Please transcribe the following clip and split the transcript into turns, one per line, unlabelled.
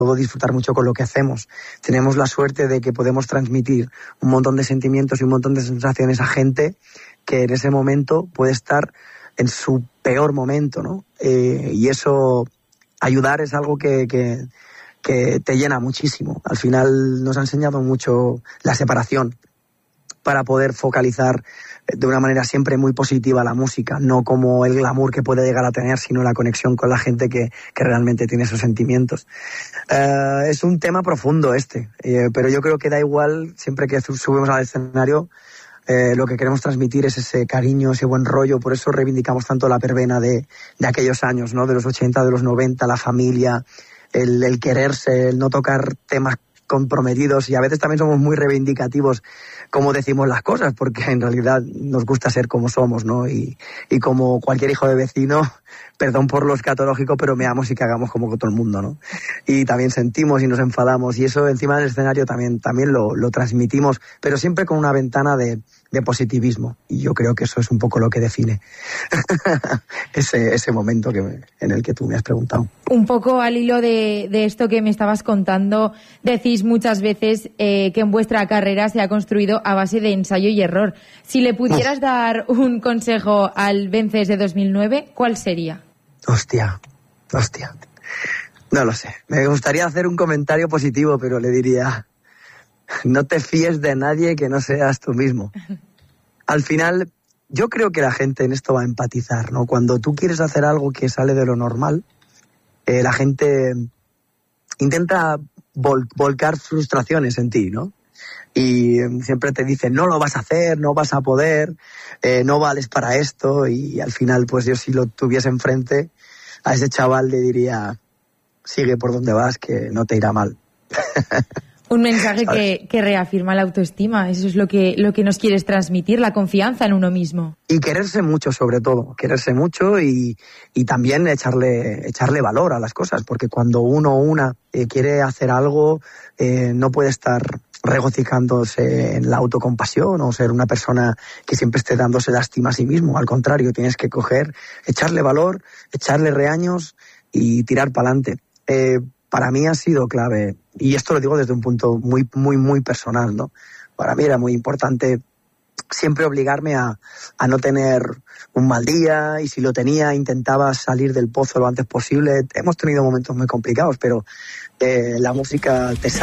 disfrutar mucho con lo que hacemos. Tenemos la suerte de que podemos transmitir un montón de sentimientos y un montón de sensaciones a gente que en ese momento puede estar en su peor momento, ¿no? Y eso, ayudar es algo que te llena muchísimo. Al final nos ha enseñado mucho la separación para poder focalizar de una manera siempre muy positiva la música, no como el glamour que puede llegar a tener, sino la conexión con la gente que realmente tiene esos sentimientos. Es un tema profundo pero yo creo que da igual, siempre que subimos al escenario, lo que queremos transmitir es ese cariño, ese buen rollo. Por eso reivindicamos tanto la verbena de aquellos años, ¿no? De los 80, de los 90, la familia, el quererse, el no tocar temas comprometidos, y a veces también somos muy reivindicativos como decimos las cosas, porque en realidad nos gusta ser como somos, ¿no? Y como cualquier hijo de vecino, perdón por lo escatológico, pero meamos y cagamos como todo el mundo, ¿no? Y también sentimos y nos enfadamos, y eso encima del escenario también lo transmitimos, pero siempre con una ventana de positivismo, y yo creo que eso es un poco lo que define ese momento en el que tú me has preguntado.
Un poco al hilo de esto que me estabas contando, decís muchas veces que en vuestra carrera se ha construido a base de ensayo y error. Si le pudieras dar un consejo al Vences de 2009, ¿cuál sería? Hostia.
No lo sé. Me gustaría hacer un comentario positivo, pero le diría: no te fíes de nadie que no seas tú mismo. Al final, yo creo que la gente en esto va a empatizar, ¿no? Cuando tú quieres hacer algo que sale de lo normal, la gente intenta volcar frustraciones en ti, ¿no? Y siempre te dicen: no lo vas a hacer, no vas a poder, no vales para esto. Y al final, pues yo, si lo tuviese enfrente, a ese chaval le diría: sigue por donde vas, que no te irá mal.
Un mensaje que reafirma la autoestima. Eso es lo que nos quieres transmitir, la confianza en uno mismo.
Y quererse mucho, sobre todo. Quererse mucho y también echarle valor a las cosas. Porque cuando una quiere hacer algo, no puede estar regocijándose en la autocompasión o ser una persona que siempre esté dándose lástima a sí mismo. Al contrario, tienes que echarle valor, echarle reaños y tirar para adelante. Para mí ha sido clave, y esto lo digo desde un punto muy, muy, muy personal, ¿no? Para mí era muy importante siempre obligarme a no tener un mal día, y si lo tenía, intentaba salir del pozo lo antes posible. Hemos tenido momentos muy complicados, pero la música te